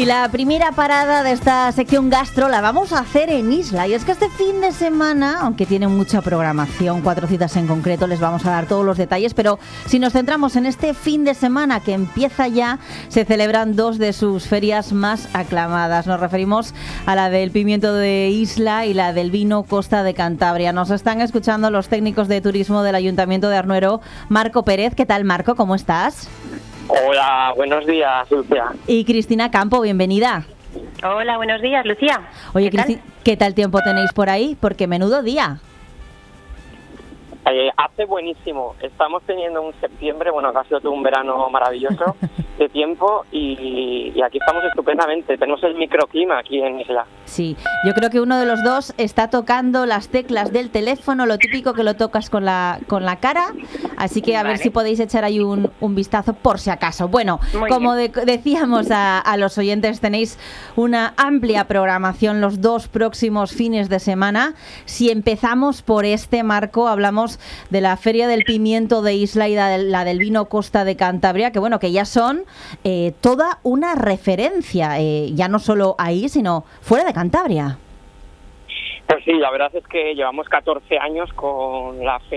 Y la primera parada de esta sección gastro la vamos a hacer en Isla. Y es que este fin de semana, aunque tiene mucha programación, 4 citas en concreto, les vamos a dar todos los detalles, pero si nos centramos en este fin de semana que empieza ya, se celebran 2 de sus ferias más aclamadas. Nos referimos a la del pimiento de Isla y la del vino Costa de Cantabria. Nos están escuchando los técnicos de turismo del Ayuntamiento de Arnuero, Marco Pérez. ¿Qué tal, Marco? ¿Cómo estás? Hola, buenos días, Lucía. Y Cristina Campo, bienvenida. Hola, buenos días, Lucía. Oye, Cristina, ¿qué tal tiempo tenéis por ahí? Porque menudo día. Hace buenísimo. Estamos teniendo un septiembre, bueno, que ha sido todo un verano maravilloso de tiempo y aquí estamos estupendamente. Tenemos el microclima aquí en Isla. Sí, yo creo que uno de los dos está tocando las teclas del teléfono, lo típico que lo tocas con la cara, así que a ver si podéis echar ahí un vistazo por si acaso. Bueno, como decíamos a los oyentes, tenéis una amplia programación los 2 próximos fines de semana. Si empezamos por este, Marco, hablamos de la Feria del Pimiento de Isla y la del vino Costa de Cantabria, que bueno, que ya son toda una referencia, ya no solo ahí, sino fuera de Cantabria. Pues sí, la verdad es que llevamos 14 años con la